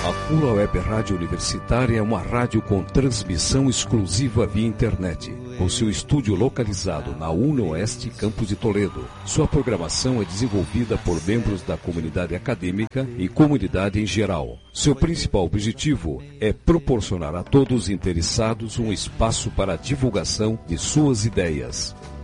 A Pula Web Rádio Universitária é uma rádio com transmissão exclusiva via internet, com seu estúdio localizado na UNOeste, campus de Toledo. Sua programação é desenvolvida por membros da comunidade acadêmica e comunidade em geral. Seu principal objetivo é proporcionar a todos interessados um espaço para a divulgação de suas ideias.